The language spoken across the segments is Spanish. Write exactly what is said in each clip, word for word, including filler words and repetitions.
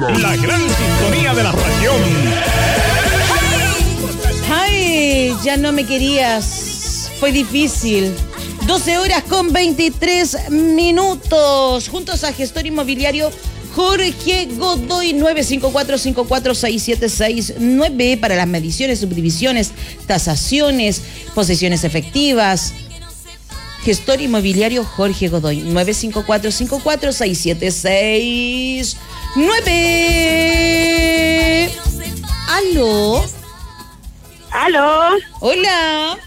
La gran sintonía de la región. Ay, ya no me querías. Fue difícil. doce horas con veintitrés minutos. Juntos a Gestor Inmobiliario Jorge Godoy, nueve cinco cuatro, cinco cuatro seis siete seis nueve para las mediciones, subdivisiones, tasaciones, posesiones efectivas. Gestor Inmobiliario Jorge Godoy, nueve cinco cuatro, cinco cuatro seis siete seis nueve. ¿Aló? ¿Aló? Hola.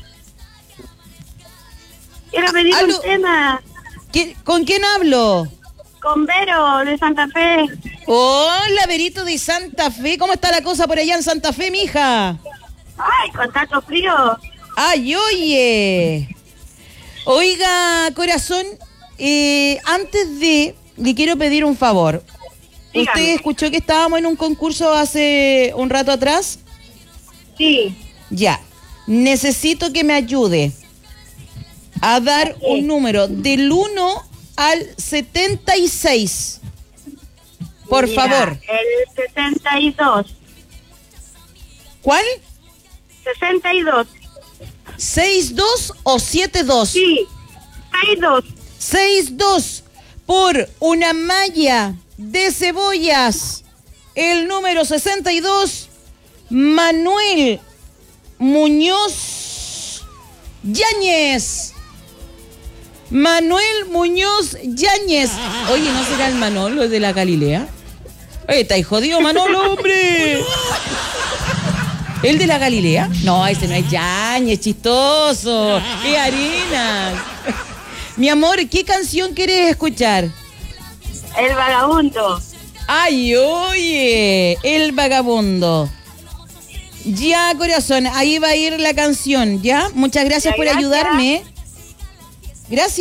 Quiero pedir ¿Aló? un tema. ¿Qué- ¿Con quién hablo? Con Vero, de Santa Fe. Hola, Verito de Santa Fe. ¿Cómo está la cosa por allá en Santa Fe, mija? Ay, con tanto frío. Ay, oye. Oiga, corazón, eh, antes de, le quiero pedir un favor. Dígame. ¿Usted escuchó que estábamos en un concurso hace un rato atrás? Sí. Ya. Necesito que me ayude a dar Sí. un número del uno al setenta y seis. Por Mira, favor. El sesenta y dos. ¿Cuál? sesenta y dos. ¿seis dos o siete dos? Sí. sesenta y dos. seis dos por una malla de cebollas. El número sesenta y dos, Manuel Muñoz Yáñez. Manuel Muñoz Yáñez. Oye, ¿no será el Manolo de la Galilea? Oye, está ahí jodido Manolo, hombre. ¿El de la Galilea? No, ese no es Yáñez, chistoso. Es Arenas. Mi amor, ¿qué canción quieres escuchar? El vagabundo. Ay, oye, El Vagabundo. Ya, corazón, ahí va a ir la canción, ¿ya? Muchas gracias Ya, por gracias. ayudarme. Gracias.